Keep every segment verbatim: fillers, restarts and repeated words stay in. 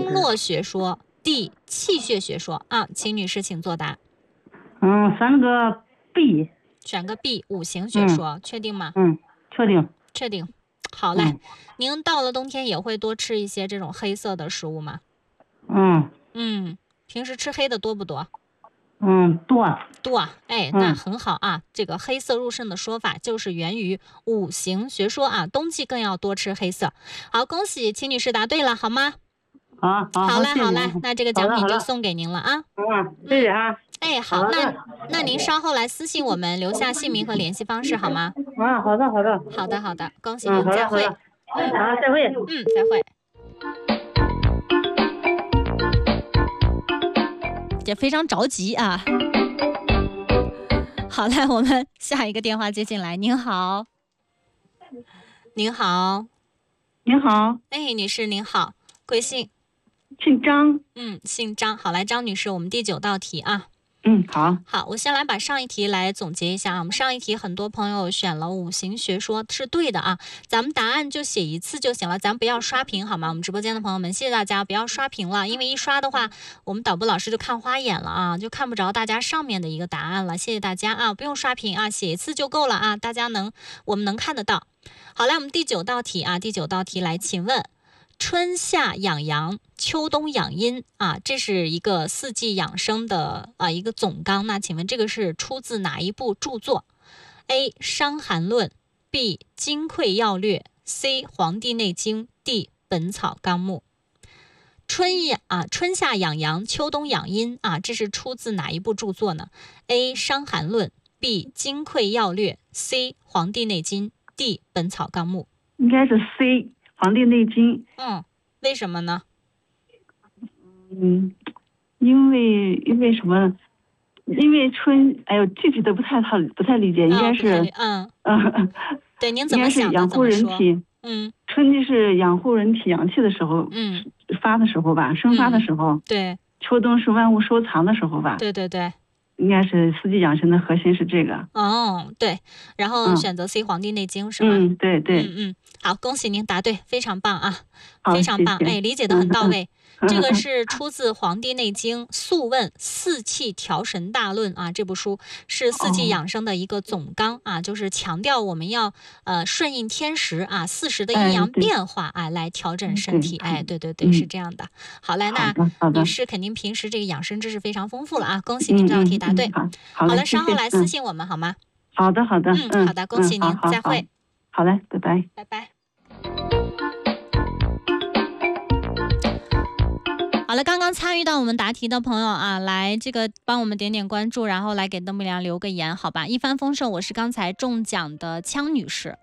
络学说 D 气血学说啊，秦女士请作答。 嗯，选个 B。 选个 B 五行学说、嗯、确定吗？ 嗯，确定。 确定。好嘞、嗯、您到了冬天也会多吃一些这种黑色的食物吗？ 嗯嗯，平时吃黑的多不多？ 嗯，多多。哎，那很好啊、嗯、这个黑色入肾的说法就是源于五行学说啊，冬季更要多吃黑色。好，恭喜秦女士答对了，好吗？ 好好好嘞好嘞， 那这个奖品就送给您了啊。 嗯，谢谢啊。 哎，好，那那您稍后来私信我们，留下姓名和联系方式好吗？ 啊，好的好的。 好的好的，恭喜您，再会。 嗯，好，再会。 嗯，再会。也非常着急啊。好嘞，我们下一个电话接进来。您好。您好。 您好。 哎，女士您好，贵姓？ 姓张。 嗯，姓张。好，来张女士，我们第九道题啊。 嗯，好。 好，我先来把上一题来总结一下啊。我们上一题很多朋友选了五行学说是对的啊，咱们答案就写一次就行了，咱不要刷屏好吗？我们直播间的朋友们，谢谢大家，不要刷屏了，因为一刷的话，我们导播老师就看花眼了啊，就看不着大家上面的一个答案了。谢谢大家啊，不用刷屏啊，写一次就够了啊，大家能我们能看得到。好，来我们第九道题啊，第九道题来，请问春夏养阳，秋冬养阴啊，这是一个四季养生的啊一个总纲。那请问这个是出自哪一部著作 ？A. 伤寒论 B. 金匮要略 C. 黄帝内经 D. 本草纲目。春养啊，春夏养阳，秋冬养阴啊，这是出自哪一部著作呢 ？A. 伤寒论 B. 金匮要略 C. 黄帝内经 D. 本草纲目。 应该是 C。黄帝内经。 嗯，为什么呢？ 嗯，因为因为什么？因为春，哎呦，具体的不太好，不太理解，应该是， 嗯嗯， 对，您怎么想的？ 养护人体。 嗯， 春季是养护人体阳气的时候， 嗯， 发的时候吧，生发的时候。 嗯、对。 秋冬是万物收藏的时候吧？ 对对对。 应该是四季养生的核心是这个。 哦，对，然后选择 C 黄帝内经、嗯、是吗？ 嗯，对对。 嗯嗯，好，恭喜您答对，非常棒啊， 非常棒， 谢谢哎，理解的很到位。这个是出自《黄帝内经·素问·四气调神大论》啊，这部书是四季养生的一个总纲啊，就是强调我们要呃顺应天时啊，四时的阴阳变化啊、哎，来调整身体。哎，对对对，是这样的。好嘞，那女士肯定平时这个养生知识非常丰富了啊，恭喜您这道题答对。 嗯嗯、 好了， 稍后来私信我们、嗯、好吗？ 好的好的。 嗯，好的，恭喜您，再会。 好嘞，拜拜。 拜拜。好了，刚刚参与到我们答题的朋友啊，来这个帮我们点点关注，然后来给邓不良留个言，好吧？一帆风顺，我是刚才中奖的枪女士。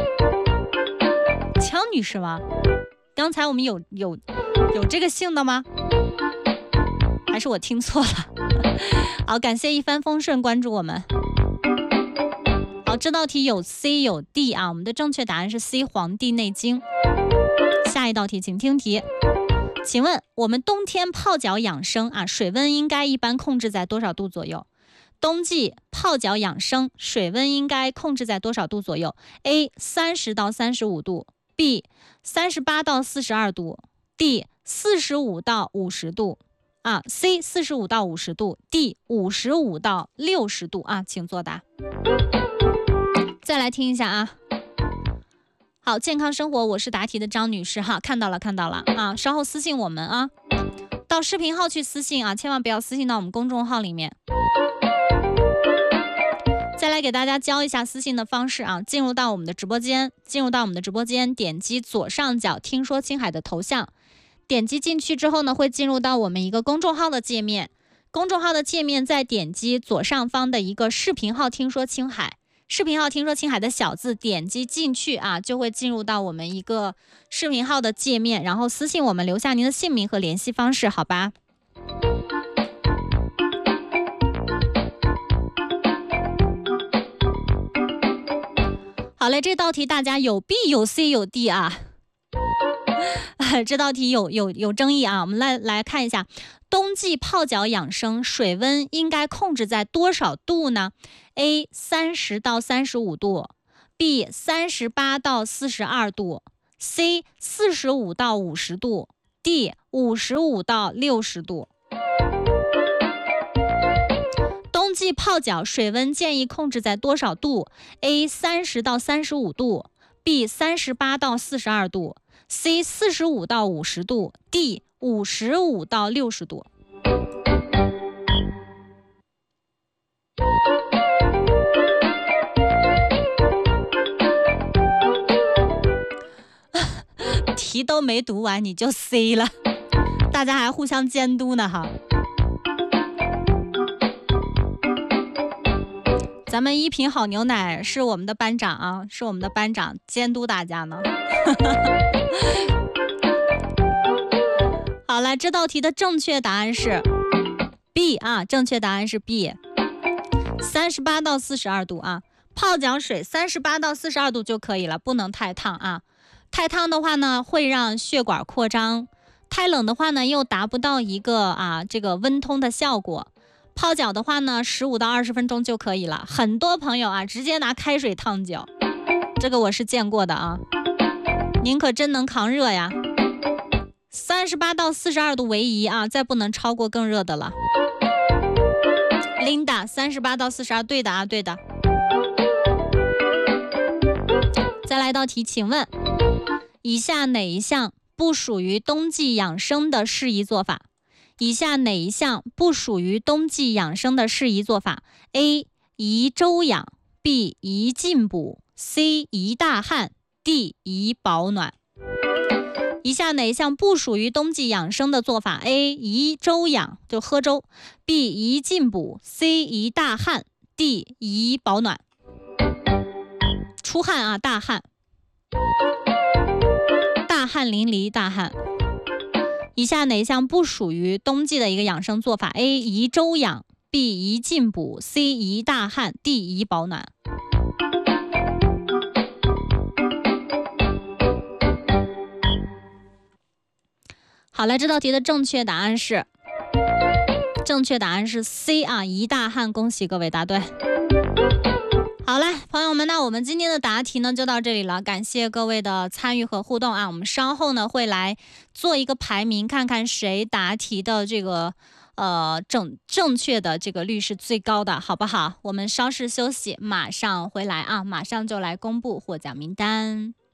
枪女士吗？刚才我们有有有这个姓的吗？还是我听错了？好，感谢一帆风顺关注我们。好，这道题有 C 有 D 啊，我们的正确答案是 C 黄帝内经。下一道题请听题，请问我们冬天泡脚养生啊，水温应该一般控制在多少度左右？冬季泡脚养生，水温应该控制在多少度左右 ？A 三十到三十五度 ，B 三十八到四十二度 ，D 四十五到五十度啊 ，C 四十五到五十度 ，D 五十五到六十度啊，请作答。再来听一下啊。好，健康生活，我是答题的张女士哈，看到了看到了啊，稍后私信我们啊，到视频号去私信啊，千万不要私信到我们公众号里面。再来给大家教一下私信的方式啊，进入到我们的直播间，进入到我们的直播间，点击左上角听说青海的头像，点击进去之后呢，会进入到我们一个公众号的界面，公众号的界面再点击左上方的一个视频号听说青海。视频号听说青海的小字点击进去啊，就会进入到我们一个视频号的界面，然后私信我们留下您的姓名和联系方式，好吧？好嘞，这道题大家有 B 有 C 有 D 啊，这道题有有有争议啊，我们来来看一下，冬季泡脚养生，水温应该控制在多少度呢？A 三十到三十五度 ，B 三十八到四十二度 ，C 四十五到五十度 D 五十五到六十度。冬季泡脚水温建议控制在多少度 ？A 三十到三十五度 ，B 三十八到四十二度 ，C 四十五到五十度 ，D 五十五到六十度。题都没读完你就 C 了，大家还互相监督呢哈。咱们一瓶好牛奶是我们的班长啊，是我们的班长监督大家呢。好了，这道题的正确答案是 B 啊，正确答案是 B， 三十八到四十二度啊，泡脚水三十八到四十二度就可以了，不能太烫啊。太烫的话呢，会让血管扩张；太冷的话呢，又达不到一个啊这个温通的效果。泡脚的话呢，十五到二十分钟就可以了。很多朋友啊，直接拿开水烫脚，这个我是见过的啊。您可真能扛热呀！三十八到四十二度为宜啊，再不能超过更热的了。Linda， 三十八到四十二，对的啊，对的。再来一道题，请问以下哪一项不属于冬季养生的适宜做法？以下哪一项不属于冬季养生的适宜做法 ？A. 宜周养 B. 宜进补 C. 宜大汗 D. 宜保暖。以下哪一项不属于冬季养生的做法 ？A. 宜周养，就喝粥 B. 宜进补 C. 宜大汗 D. 宜保暖。出汗啊，大汗，大汗淋漓，大汗。以下哪一项不属于冬季的一个养生做法 ？A. 宜周养 B. 宜进补 C. 宜大汗 D. 宜保暖。好了，这道题的正确答案是正确答案是 C 啊，宜大汗。恭喜各位答对。好嘞，朋友们，那我们今天的答题呢就到这里了，感谢各位的参与和互动啊！我们稍后呢会来做一个排名，看看谁答题的这个呃正正确的这个率是最高的，好不好？我们稍事休息，马上回来啊，马上就来公布获奖名单。